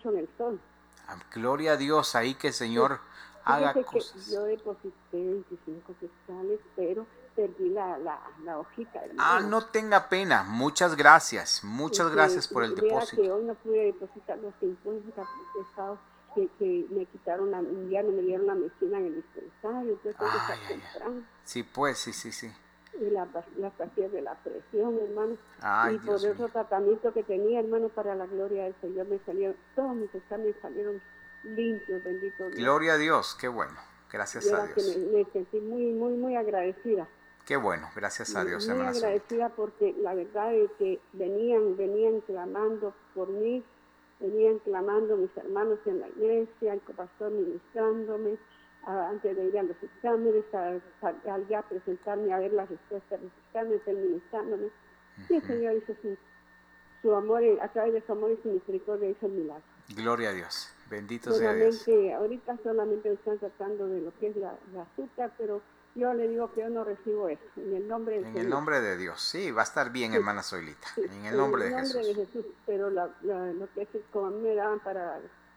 mucho en el sol. Gloria a Dios, ahí que el Señor haga Fíjese que cosas. yo deposité 25 quetzales, pero perdí la hojita, hermano. No tenga pena. Muchas gracias por el Viera que depósito. hoy no pude depositar los 50 pesos que me quitaron, ya no me dieron la medicina en el dispensario, entonces tengo que estar Ay, ay, ay. comprando. Sí, pues, sí. Y las pastillas de la presión, hermano. Ay, Y por Dios mío. otro tratamiento que tenía, hermano, para la gloria del Señor, todos mis exámenes salieron limpios, bendito Dios. Gloria a Dios, qué bueno. Gracias a Viera que Dios. me sentí muy agradecida. Qué bueno, gracias a Dios, Muy hermana Zoilita. agradecida porque la verdad es que venían clamando por mí, venían clamando mis hermanos en la iglesia, el pastor ministrándome, antes de ir a los exámenes, al ya presentarme a ver las respuestas de los exámenes, él ministrándome. Y el Señor hizo su amor, a través de su amor y su misericordia hizo el milagro. Gloria a Dios, bendito sea Dios. Ahorita solamente me están tratando de lo que es la azúcar, pero yo le digo que yo no recibo eso, en el nombre del En Señor. el nombre de Dios, sí, va a estar bien, Sí, hermana Zoilita, sí, en el nombre de Jesús, pero lo que es como a mí me daban para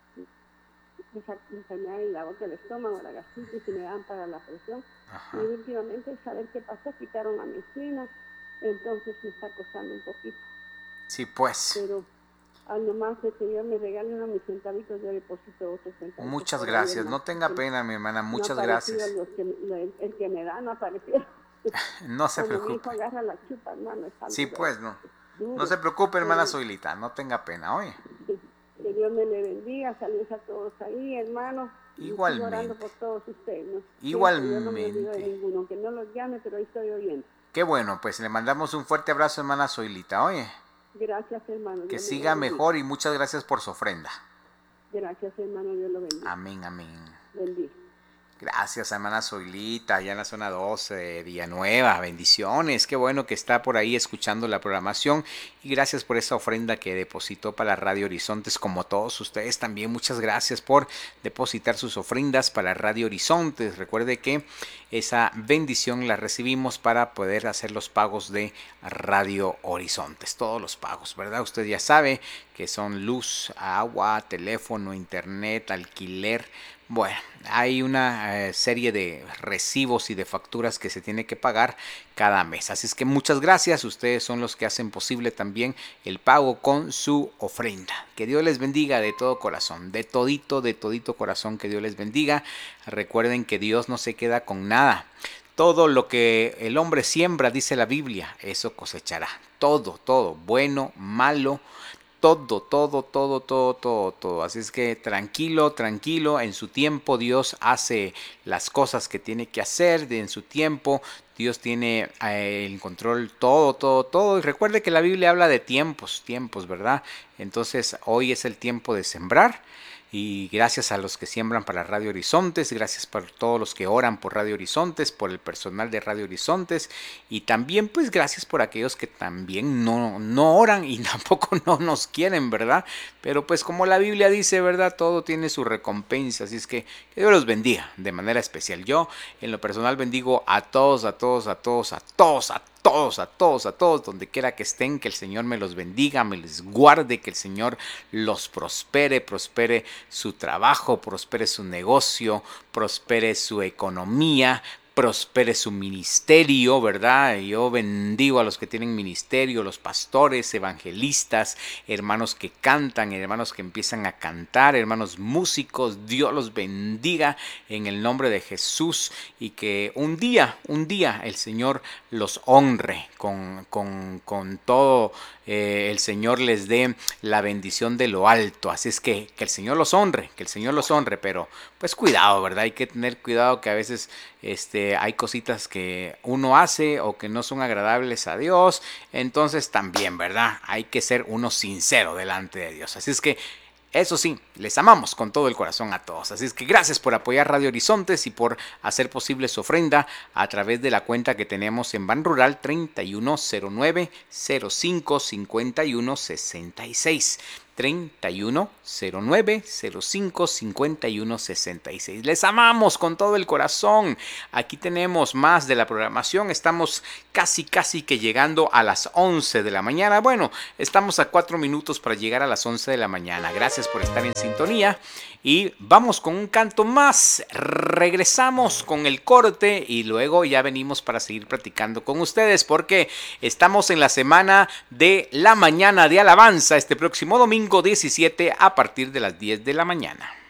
esa enfermedad en la boca del estómago, la gastritis, y me daban para la presión. Ajá. Y últimamente, saber qué pasó, quitaron la medicina, entonces me está costando un poquito. Sí, pues. Pero al nomás el Señor me regale unos mis centavitos, yo deposito otros centavitos. Muchas gracias, no tenga pena, mi hermana, muchas gracias. El que me da no apareció. No se Cuando mi hijo preocupe. agarra la chupa, hermano, es algo Sí, pues, no. duro. No se preocupe, hermana Zoilita, no tenga pena, oye. Que Dios me le bendiga, saludos a todos ahí, hermanos. Y sigo orando por todos ustedes, ¿no? Siempre, yo no me olvido de ninguno, aunque no los llame, pero ahí estoy oyendo. Qué bueno, pues le mandamos un fuerte abrazo, hermana Zoilita, oye. Gracias, hermano. Que siga mejor y muchas gracias por su ofrenda. Gracias, hermano, Dios lo bendiga. Amén, amén. Bendiga. Gracias, hermana Zoilita, allá en la zona 12 de Villanueva. Bendiciones. Qué bueno que está por ahí escuchando la programación. Y gracias por esa ofrenda que depositó para Radio Horizontes, como todos ustedes también. Muchas gracias por depositar sus ofrendas para Radio Horizontes. Recuerde que esa bendición la recibimos para poder hacer los pagos de Radio Horizontes. Todos los pagos, ¿verdad? Usted ya sabe que son luz, agua, teléfono, internet, alquiler. Bueno, hay una serie de recibos y de facturas que se tiene que pagar cada mes. Así es que muchas gracias. Ustedes son los que hacen posible también el pago con su ofrenda. Que Dios les bendiga de todo corazón, de todito corazón, que Dios les bendiga. Recuerden que Dios no se queda con nada. Todo lo que el hombre siembra, dice la Biblia, eso cosechará. Todo, bueno, malo, todo. Así es que tranquilo, en su tiempo Dios hace las cosas que tiene que hacer, en su tiempo Dios tiene el control, todo. Y recuerde que la Biblia habla de tiempos, ¿verdad? Entonces hoy es el tiempo de sembrar. Y gracias a los que siembran para Radio Horizontes, gracias por todos los que oran por Radio Horizontes, por el personal de Radio Horizontes, y también pues gracias por aquellos que también no oran y tampoco no nos quieren, ¿verdad? Pero pues como la Biblia dice, ¿verdad? Todo tiene su recompensa, así es que Dios los bendiga de manera especial. Yo en lo personal bendigo a todos, donde quiera que estén, que el Señor me los bendiga, me les guarde, que el Señor los prospere su trabajo, prospere su negocio, prospere su economía, prospere su ministerio, ¿verdad? Yo bendigo a los que tienen ministerio, los pastores, evangelistas, hermanos que cantan, hermanos que empiezan a cantar, hermanos músicos. Dios los bendiga en el nombre de Jesús, y que un día el Señor los honre con todo. El Señor les dé la bendición de lo alto. Así es que el Señor los honre, pero pues cuidado, ¿verdad? Hay que tener cuidado, que a veces hay cositas que uno hace o que no son agradables a Dios. Entonces también, ¿verdad? Hay que ser uno sincero delante de Dios. Así es que eso sí, les amamos con todo el corazón a todos. Así es que gracias por apoyar Radio Horizontes y por hacer posible su ofrenda a través de la cuenta que tenemos en Banrural 3109-055166. 3109-055166. Les amamos con todo el corazón. Aquí tenemos más de la programación. Estamos casi que llegando a las 11 de la mañana. Bueno, estamos a 4 minutos para llegar a las 11 de la mañana. Gracias por estar en sintonía. Y vamos con un canto más. Regresamos con el corte y luego ya venimos para seguir platicando con ustedes porque estamos en la semana de la mañana de alabanza este próximo domingo 17 a partir de las 10 de la mañana.